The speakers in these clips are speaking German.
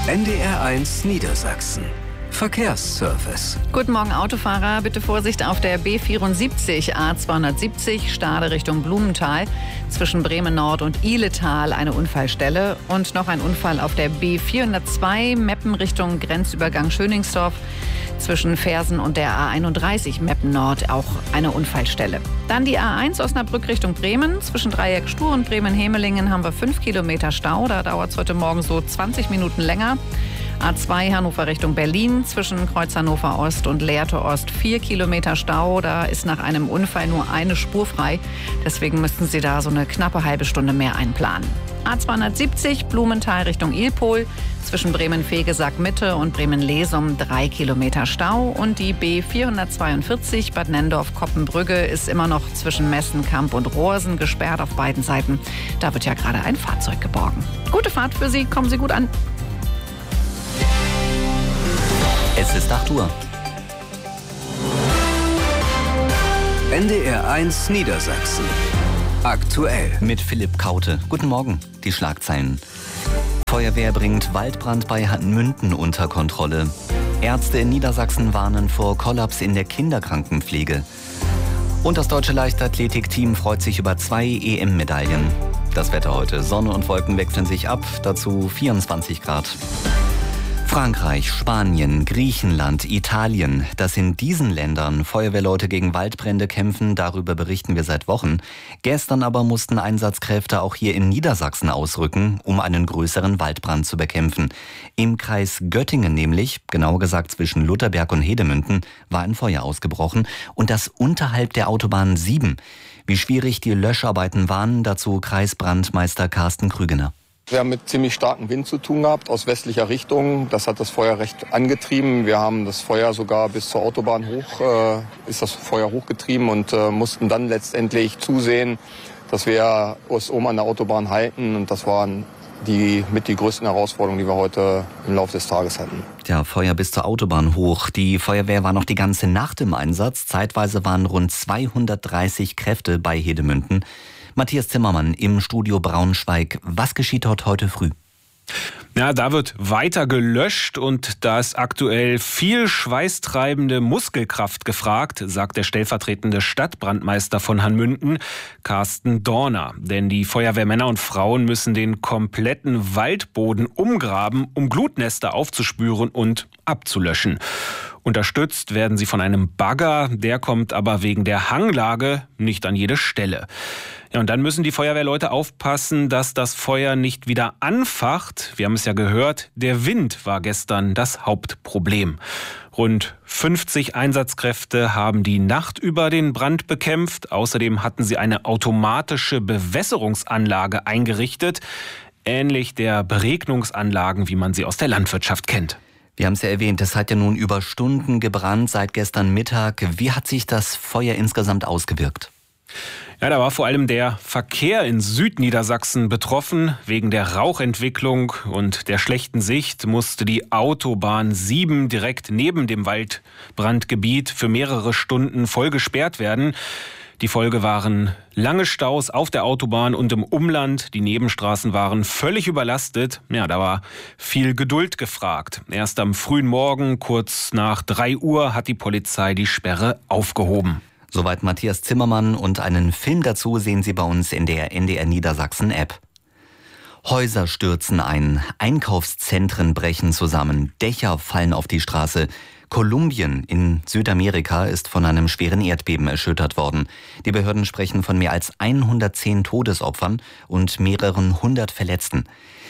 NDR1 Niedersachsen. Verkehrsservice. Guten Morgen, Autofahrer. Bitte Vorsicht auf der B74 A270 Stade Richtung Blumenthal. Zwischen Bremen Nord und Ihletal eine Unfallstelle. Und noch ein Unfall auf der B402 Meppen Richtung Grenzübergang Schöningsdorf. Zwischen Fersen und der A31 Meppen Nord auch eine Unfallstelle. Dann die A1 Osnabrück Richtung Bremen. Zwischen Dreieck Stur und Bremen-Hemelingen haben wir 5 Kilometer Stau. Da dauert es heute Morgen so 20 Minuten länger. A2 Hannover Richtung Berlin, zwischen Kreuz Hannover Ost und Lehrte Ost 4 Kilometer Stau. Da ist nach einem Unfall nur eine Spur frei. Deswegen müssten Sie da so eine knappe halbe Stunde mehr einplanen. A270 Blumenthal Richtung Ilpol, zwischen Bremen-Vegesack Mitte und Bremen-Lesum 3 Kilometer Stau. Und die B442 Bad Nendorf-Koppenbrügge ist immer noch zwischen Messen-Kamp und Rohrsen gesperrt auf beiden Seiten. Da wird ja gerade ein Fahrzeug geborgen. Gute Fahrt für Sie, kommen Sie gut an. Es ist 8 Uhr. NDR1 Niedersachsen. Aktuell. Mit Philipp Kaute. Guten Morgen. Die Schlagzeilen. Feuerwehr bringt Waldbrand bei Hanmünden unter Kontrolle. Ärzte in Niedersachsen warnen vor Kollaps in der Kinderkrankenpflege. Und das deutsche Leichtathletikteam freut sich über 2 EM-Medaillen. Das Wetter heute. Sonne und Wolken wechseln sich ab. Dazu 24 Grad. Frankreich, Spanien, Griechenland, Italien, dass in diesen Ländern Feuerwehrleute gegen Waldbrände kämpfen, darüber berichten wir seit Wochen. Gestern aber mussten Einsatzkräfte auch hier in Niedersachsen ausrücken, um einen größeren Waldbrand zu bekämpfen. Im Kreis Göttingen nämlich, genauer gesagt zwischen Lutherberg und Hedemünden, war ein Feuer ausgebrochen und das unterhalb der Autobahn 7. Wie schwierig die Löscharbeiten waren, dazu Kreisbrandmeister Carsten Krügener. Wir haben mit ziemlich starkem Wind zu tun gehabt, aus westlicher Richtung. Das hat das Feuer recht angetrieben. Wir haben das Feuer sogar bis zur Autobahn hochgetrieben und mussten dann letztendlich zusehen, dass wir uns oben an der Autobahn halten. Und das waren die größten Herausforderungen, die wir heute im Laufe des Tages hatten. Ja, Feuer bis zur Autobahn hoch. Die Feuerwehr war noch die ganze Nacht im Einsatz. Zeitweise waren rund 230 Kräfte bei Hedemünden. Matthias Zimmermann im Studio Braunschweig. Was geschieht dort heute früh? Ja, da wird weiter gelöscht und da ist aktuell viel schweißtreibende Muskelkraft gefragt, sagt der stellvertretende Stadtbrandmeister von Hanmünden, Carsten Dorner. Denn die Feuerwehrmänner und Frauen müssen den kompletten Waldboden umgraben, um Glutnester aufzuspüren und abzulöschen. Unterstützt werden sie von einem Bagger, der kommt aber wegen der Hanglage nicht an jede Stelle. Ja, und dann müssen die Feuerwehrleute aufpassen, dass das Feuer nicht wieder anfacht. Wir haben es ja gehört, der Wind war gestern das Hauptproblem. Rund 50 Einsatzkräfte haben die Nacht über den Brand bekämpft. Außerdem hatten sie eine automatische Bewässerungsanlage eingerichtet, ähnlich der Beregnungsanlagen, wie man sie aus der Landwirtschaft kennt. Wir haben es ja erwähnt, es hat ja nun über Stunden gebrannt seit gestern Mittag. Wie hat sich das Feuer insgesamt ausgewirkt? Ja, da war vor allem der Verkehr in Südniedersachsen betroffen. Wegen der Rauchentwicklung und der schlechten Sicht musste die Autobahn 7 direkt neben dem Waldbrandgebiet für mehrere Stunden voll gesperrt werden. Die Folge waren lange Staus auf der Autobahn und im Umland. Die Nebenstraßen waren völlig überlastet. Ja, da war viel Geduld gefragt. Erst am frühen Morgen, kurz nach 3 Uhr, hat die Polizei die Sperre aufgehoben. Soweit Matthias Zimmermann und einen Film dazu sehen Sie bei uns in der NDR Niedersachsen App. Häuser stürzen ein, Einkaufszentren brechen zusammen, Dächer fallen auf die Straße. Kolumbien in Südamerika ist von einem schweren Erdbeben erschüttert worden. Die Behörden sprechen von mehr als 110 Todesopfern und mehreren hundert Verletzten.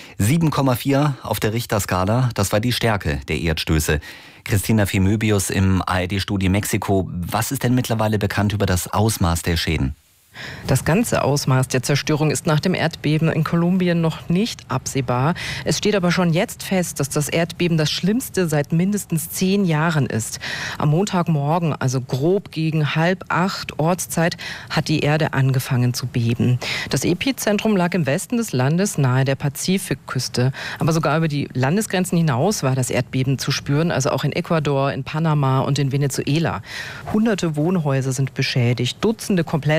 7,4 auf der Richterskala, das war die Stärke der Erdstöße. Christina Femöbius im ARD-Studio Mexiko. Was ist denn mittlerweile bekannt über das Ausmaß der Schäden? Das ganze Ausmaß der Zerstörung ist nach dem Erdbeben in Kolumbien noch nicht absehbar. Es steht aber schon jetzt fest, dass das Erdbeben das schlimmste seit mindestens 10 Jahren ist. Am Montagmorgen, also grob gegen 7:30 Ortszeit, hat die Erde angefangen zu beben. Das Epizentrum lag im Westen des Landes nahe der Pazifikküste. Aber sogar über die Landesgrenzen hinaus war das Erdbeben zu spüren, also auch in Ecuador, in Panama und in Venezuela. Hunderte Wohnhäuser sind beschädigt, Dutzende komplett eingeschüttet.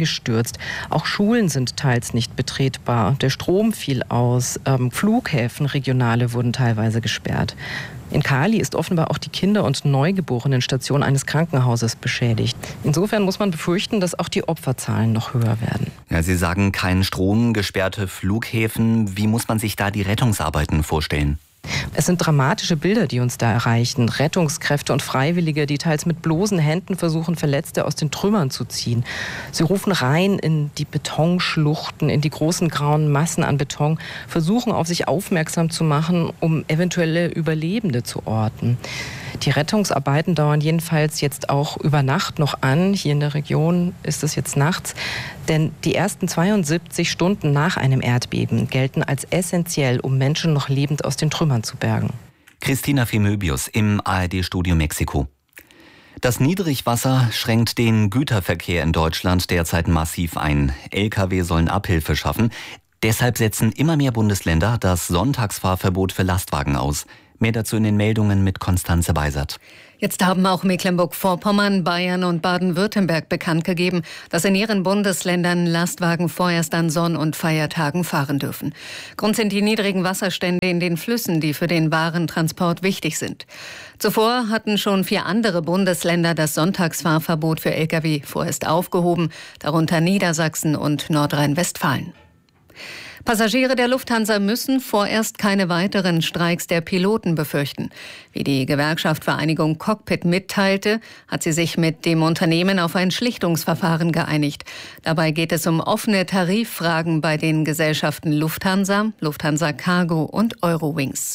eingestürzt. Auch Schulen sind teils nicht betretbar. Der Strom fiel aus. Flughäfen, regionale, wurden teilweise gesperrt. In Cali ist offenbar auch die Kinder- und Neugeborenenstation eines Krankenhauses beschädigt. Insofern muss man befürchten, dass auch die Opferzahlen noch höher werden. Ja, Sie sagen, kein Strom, gesperrte Flughäfen. Wie muss man sich da die Rettungsarbeiten vorstellen? Es sind dramatische Bilder, die uns da erreichen. Rettungskräfte und Freiwillige, die teils mit bloßen Händen versuchen, Verletzte aus den Trümmern zu ziehen. Sie rufen rein in die Betonschluchten, in die großen grauen Massen an Beton, versuchen auf sich aufmerksam zu machen, um eventuelle Überlebende zu orten. Die Rettungsarbeiten dauern jedenfalls jetzt auch über Nacht noch an. Hier in der Region ist es jetzt nachts. Denn die ersten 72 Stunden nach einem Erdbeben gelten als essentiell, um Menschen noch lebend aus den Trümmern zu bergen. Christina Femöbius im ARD-Studio Mexiko. Das Niedrigwasser schränkt den Güterverkehr in Deutschland derzeit massiv ein. Lkw sollen Abhilfe schaffen. Deshalb setzen immer mehr Bundesländer das Sonntagsfahrverbot für Lastwagen aus. Mehr dazu in den Meldungen mit Konstanze Beisert. Jetzt haben auch Mecklenburg-Vorpommern, Bayern und Baden-Württemberg bekannt gegeben, dass in ihren Bundesländern Lastwagen vorerst an Sonn- und Feiertagen fahren dürfen. Grund sind die niedrigen Wasserstände in den Flüssen, die für den Warentransport wichtig sind. Zuvor hatten schon 4 andere Bundesländer das Sonntagsfahrverbot für Lkw vorerst aufgehoben, darunter Niedersachsen und Nordrhein-Westfalen. Passagiere der Lufthansa müssen vorerst keine weiteren Streiks der Piloten befürchten. Wie die Gewerkschaft Vereinigung Cockpit mitteilte, hat sie sich mit dem Unternehmen auf ein Schlichtungsverfahren geeinigt. Dabei geht es um offene Tariffragen bei den Gesellschaften Lufthansa, Lufthansa Cargo und Eurowings.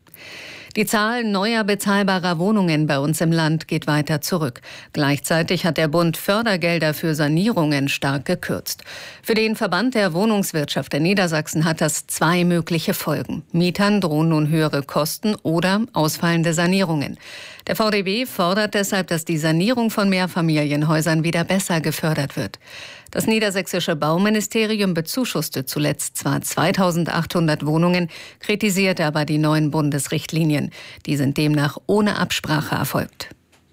Die Zahl neuer bezahlbarer Wohnungen bei uns im Land geht weiter zurück. Gleichzeitig hat der Bund Fördergelder für Sanierungen stark gekürzt. Für den Verband der Wohnungswirtschaft in Niedersachsen hat das 2 mögliche Folgen. Mietern drohen nun höhere Kosten oder ausfallende Sanierungen. Der VDB fordert deshalb, dass die Sanierung von Mehrfamilienhäusern wieder besser gefördert wird. Das niedersächsische Bauministerium bezuschusste zuletzt zwar 2.800 Wohnungen, kritisierte aber die neuen Bundesrichtlinien. Die sind demnach ohne Absprache erfolgt.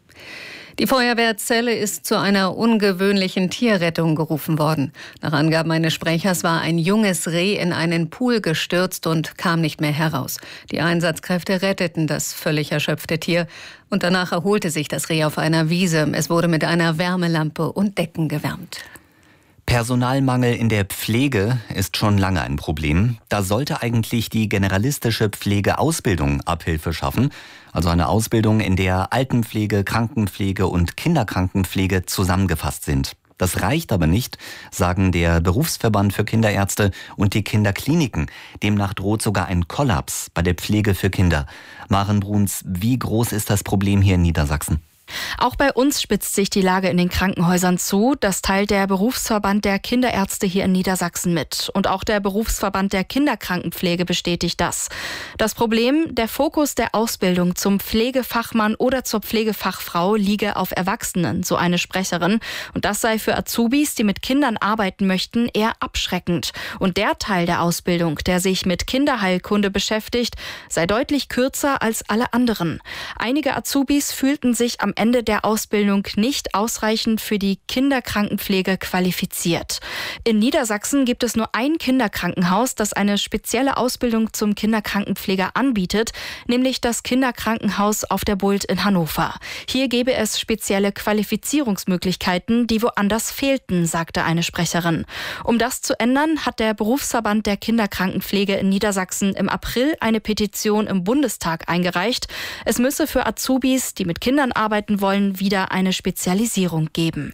Die Feuerwehr Celle ist zu einer ungewöhnlichen Tierrettung gerufen worden. Nach Angaben eines Sprechers war ein junges Reh in einen Pool gestürzt und kam nicht mehr heraus. Die Einsatzkräfte retteten das völlig erschöpfte Tier und danach erholte sich das Reh auf einer Wiese. Es wurde mit einer Wärmelampe und Decken gewärmt. Personalmangel in der Pflege ist schon lange ein Problem. Da sollte eigentlich die generalistische Pflegeausbildung Abhilfe schaffen. Also eine Ausbildung, in der Altenpflege, Krankenpflege und Kinderkrankenpflege zusammengefasst sind. Das reicht aber nicht, sagen der Berufsverband für Kinderärzte und die Kinderkliniken. Demnach droht sogar ein Kollaps bei der Pflege für Kinder. Maren Bruns, wie groß ist das Problem hier in Niedersachsen? Auch bei uns spitzt sich die Lage in den Krankenhäusern zu. Das teilt der Berufsverband der Kinderärzte hier in Niedersachsen mit. Und auch der Berufsverband der Kinderkrankenpflege bestätigt das. Das Problem, der Fokus der Ausbildung zum Pflegefachmann oder zur Pflegefachfrau liege auf Erwachsenen, so eine Sprecherin. Und das sei für Azubis, die mit Kindern arbeiten möchten, eher abschreckend. Und der Teil der Ausbildung, der sich mit Kinderheilkunde beschäftigt, sei deutlich kürzer als alle anderen. Einige Azubis fühlten sich am Ende der Ausbildung nicht ausreichend für die Kinderkrankenpflege qualifiziert. In Niedersachsen gibt es nur ein Kinderkrankenhaus, das eine spezielle Ausbildung zum Kinderkrankenpfleger anbietet, nämlich das Kinderkrankenhaus auf der Bult in Hannover. Hier gäbe es spezielle Qualifizierungsmöglichkeiten, die woanders fehlten, sagte eine Sprecherin. Um das zu ändern, hat der Berufsverband der Kinderkrankenpflege in Niedersachsen im April eine Petition im Bundestag eingereicht. Es müsse für Azubis, die mit Kindern arbeiten wollen, wieder eine Spezialisierung geben.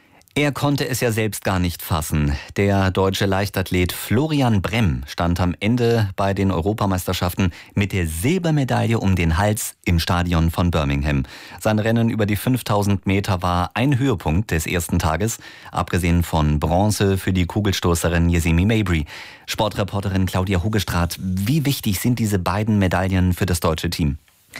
Er konnte es ja selbst gar nicht fassen. Der deutsche Leichtathlet Florian Bremm stand am Ende bei den Europameisterschaften mit der Silbermedaille um den Hals im Stadion von Birmingham. Sein Rennen über die 5000 Meter war ein Höhepunkt des ersten Tages, abgesehen von Bronze für die Kugelstoßerin Yesimi Mabry. Sportreporterin Claudia Hugestraat, wie wichtig sind diese beiden Medaillen für das deutsche Team?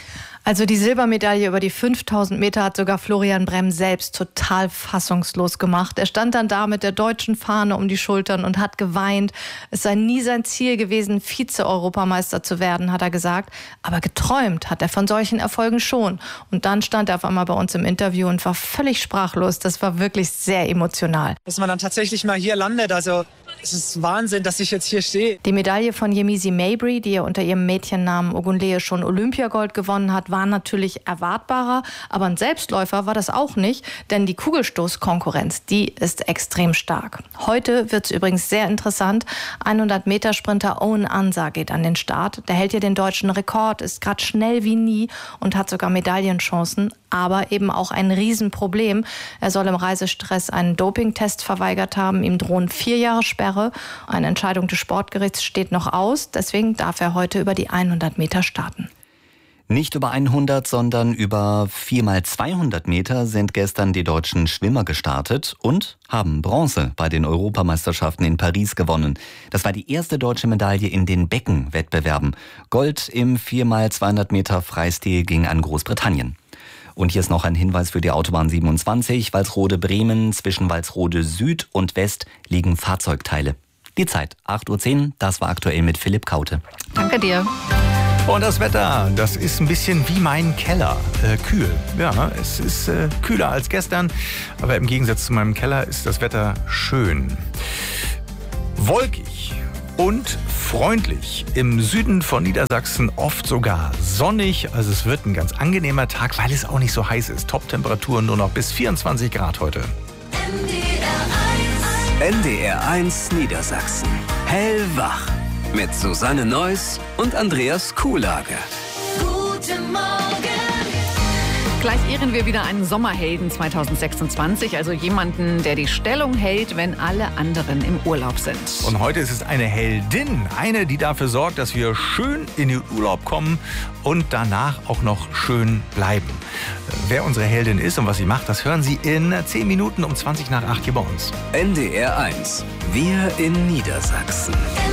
Also die Silbermedaille über die 5000 Meter hat sogar Florian Brehm selbst total fassungslos gemacht. Er stand dann da mit der deutschen Fahne um die Schultern und hat geweint. Es sei nie sein Ziel gewesen, Vize-Europameister zu werden, hat er gesagt. Aber geträumt hat er von solchen Erfolgen schon. Und dann stand er auf einmal bei uns im Interview und war völlig sprachlos. Das war wirklich sehr emotional. Dass man dann tatsächlich mal hier landet, also es ist Wahnsinn, dass ich jetzt hier stehe. Die Medaille von Yemisi Mabry, die ja unter ihrem Mädchennamen Ogunleye schon Olympiagold gewonnen hat, war natürlich erwartbarer. Aber ein Selbstläufer war das auch nicht, denn die Kugelstoßkonkurrenz, die ist extrem stark. Heute wird es übrigens sehr interessant. 100-Meter-Sprinter Owen Ansah geht an den Start. Der hält ja den deutschen Rekord, ist gerade schnell wie nie und hat sogar Medaillenchancen. Aber eben auch ein Riesenproblem. Er soll im Reisestress einen Dopingtest verweigert haben. Ihm drohen 4 Jahre Sperre. Eine Entscheidung des Sportgerichts steht noch aus. Deswegen darf er heute über die 100 Meter starten. Nicht über 100, sondern über 4x200 Meter sind gestern die deutschen Schwimmer gestartet und haben Bronze bei den Europameisterschaften in Paris gewonnen. Das war die erste deutsche Medaille in den Beckenwettbewerben. Gold im 4x200 Meter Freistil ging an Großbritannien. Und hier ist noch ein Hinweis für die Autobahn 27, Walsrode-Bremen. Zwischen Walsrode Süd und West liegen Fahrzeugteile. Die Zeit 8:10 Uhr, das war aktuell mit Philipp Kaute. Danke dir. Und das Wetter, das ist ein bisschen wie mein Keller, kühl. Ja, es ist kühler als gestern, aber im Gegensatz zu meinem Keller ist das Wetter schön. Wolkig und freundlich. Im Süden von Niedersachsen oft sogar sonnig. Also es wird ein ganz angenehmer Tag, weil es auch nicht so heiß ist. Top-Temperaturen nur noch bis 24 Grad heute. NDR1 Niedersachsen. Hellwach. Mit Susanne Neuss und Andreas Kuhlage. Guten Morgen. Gleich ehren wir wieder einen Sommerhelden 2026, also jemanden, der die Stellung hält, wenn alle anderen im Urlaub sind. Und heute ist es eine Heldin, eine, die dafür sorgt, dass wir schön in den Urlaub kommen und danach auch noch schön bleiben. Wer unsere Heldin ist und was sie macht, das hören Sie in 10 Minuten um 7:20 hier bei uns. NDR1. Wir in Niedersachsen.